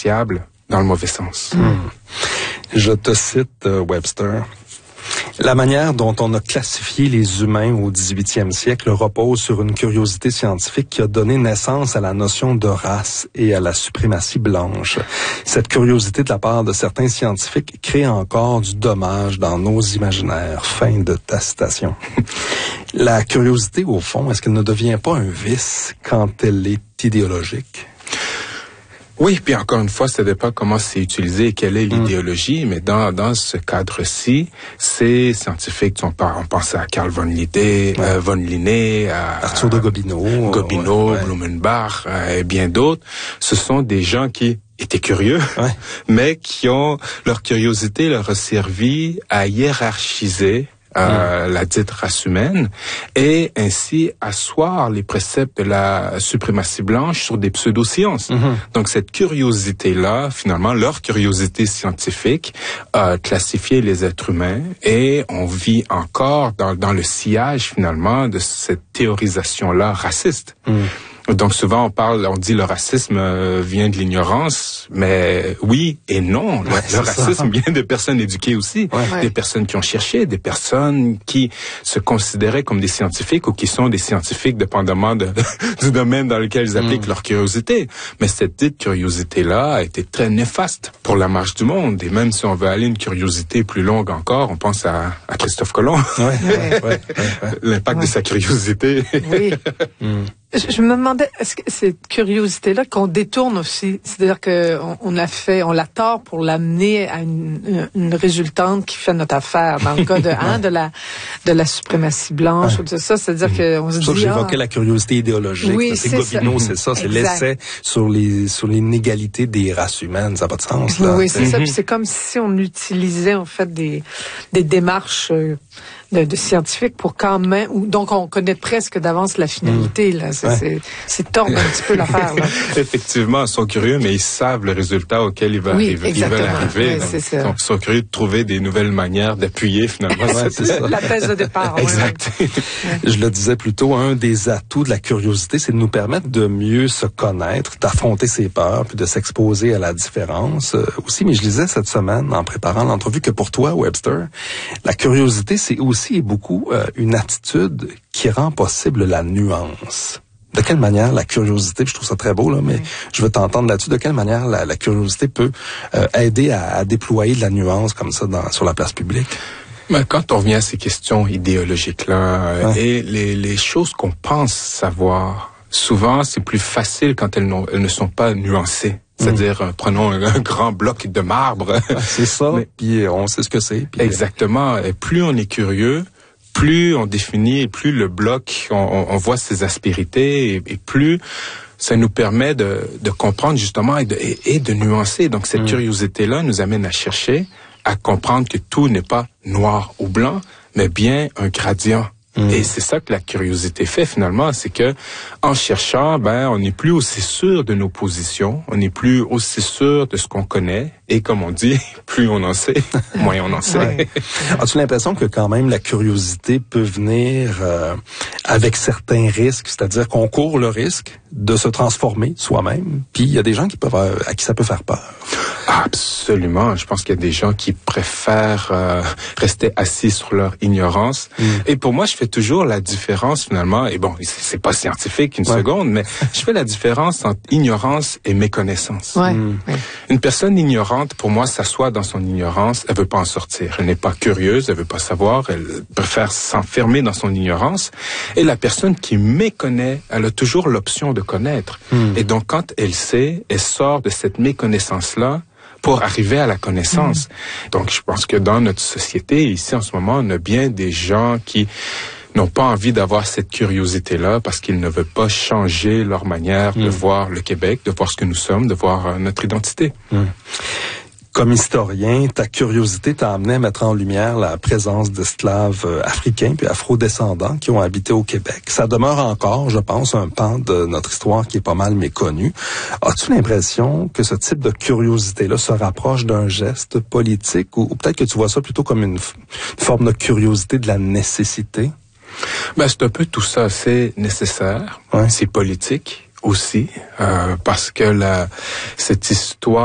appréciable dans le mauvais sens. Je te cite Webster. La manière dont on a classifié les humains au 18e siècle repose sur une curiosité scientifique qui a donné naissance à la notion de race et à la suprématie blanche. Cette curiosité de la part de certains scientifiques crée encore du dommage dans nos imaginaires. Fin de ta citation. La curiosité, au fond, est-ce qu'elle ne devient pas un vice quand elle est idéologique? Oui, puis encore une fois, ça dépend comment c'est utilisé et quelle est l'idéologie, mais dans ce cadre-ci, ces scientifiques, on pense à Carl von Linné, à Arthur de Gobineau, Blumenbach et bien d'autres, ce sont des gens qui étaient curieux, mais qui ont, leur curiosité leur a servi à hiérarchiser la dite race humaine et ainsi asseoir les préceptes de la suprématie blanche sur des pseudosciences. Donc cette curiosité-là, finalement, leur curiosité scientifique a classifié les êtres humains et on vit encore dans le sillage finalement de cette théorisation-là raciste. Donc souvent on dit le racisme vient de l'ignorance, mais oui et non. Le racisme vient de personnes éduquées aussi, des personnes qui ont cherché, des personnes qui se considéraient comme des scientifiques ou qui sont des scientifiques dépendamment du domaine dans lequel ils appliquent leur curiosité. Mais cette dite curiosité-là a été très néfaste pour la marche du monde. Et même si on veut aller une curiosité plus longue encore, on pense à Christophe Colomb. L'impact de sa curiosité. Je me demandais, est-ce que cette curiosité-là qu'on détourne aussi, c'est-à-dire on l'a tort pour l'amener à une résultante qui fait notre affaire, dans le cas de la suprématie blanche ou de ça, c'est-à-dire qu'on se dit... J'évoquais la curiosité idéologique. Oui, c'est Gobineau, c'est ça, c'est l'essai sur l'inégalité des races humaines, ça n'a pas de sens, là. Oui, c'est ça, puis c'est comme si on utilisait, en fait, des démarches... de scientifiques pour quand même, donc on connaît presque d'avance la finalité, là. C'est tordre un petit peu l'affaire, là. Effectivement, ils sont curieux, mais ils savent le résultat auquel ils veulent arriver. Donc, ils sont curieux de trouver des nouvelles manières d'appuyer, finalement. La thèse de départ. Exact. Je le disais plutôt, un des atouts de la curiosité, c'est de nous permettre de mieux se connaître, d'affronter ses peurs, puis de s'exposer à la différence. Aussi, mais je disais cette semaine, en préparant l'entrevue, que pour toi, Webster, la curiosité, c'est aussi et beaucoup une attitude qui rend possible la nuance. De quelle manière la curiosité, je trouve ça très beau, là, mais je veux t'entendre là-dessus, de quelle manière la curiosité peut aider à déployer de la nuance comme ça sur la place publique? Mais quand on revient à ces questions idéologiques-là, et les choses qu'on pense savoir, souvent c'est plus facile quand elles ne sont pas nuancées. C'est-à-dire, prenons un grand bloc de marbre. C'est ça, puis on sait ce que c'est. Exactement. Et plus on est curieux, plus on définit, et plus le bloc, on voit ses aspérités, et plus ça nous permet de comprendre justement et de nuancer. Donc cette curiosité-là nous amène à chercher, à comprendre que tout n'est pas noir ou blanc, mais bien un gradient. Et c'est ça que la curiosité fait finalement, c'est que en cherchant, on n'est plus aussi sûr de nos positions, on n'est plus aussi sûr de ce qu'on connaît, et comme on dit, plus on en sait, moins on en sait. As-tu l'impression que quand même la curiosité peut venir avec certains risques, c'est-à-dire qu'on court le risque de se transformer soi-même, puis il y a des gens à qui ça peut faire peur? Absolument. Je pense qu'il y a des gens qui préfèrent rester assis sur leur ignorance. Et pour moi, je fais toujours la différence finalement, et bon, c'est pas scientifique une seconde, mais je fais la différence entre ignorance et méconnaissance. Une personne ignorante, pour moi, s'assoit dans son ignorance, elle veut pas en sortir. Elle n'est pas curieuse, elle veut pas savoir, elle préfère s'enfermer dans son ignorance. Et la personne qui méconnaît, elle a toujours l'option de connaître. Et donc, quand elle sait, elle sort de cette méconnaissance-là pour arriver à la connaissance. Donc, je pense que dans notre société, ici, en ce moment, on a bien des gens qui n'ont pas envie d'avoir cette curiosité-là parce qu'ils ne veulent pas changer leur manière de voir le Québec, de voir ce que nous sommes, de voir notre identité. Comme historien, ta curiosité t'a amené à mettre en lumière la présence d'esclaves africains puis afro-descendants qui ont habité au Québec. Ça demeure encore, je pense, un pan de notre histoire qui est pas mal méconnu. As-tu l'impression que ce type de curiosité-là se rapproche d'un geste politique ou peut-être que tu vois ça plutôt comme une forme de curiosité de la nécessité? C'est un peu tout ça. C'est nécessaire, c'est politique aussi, parce que cette histoire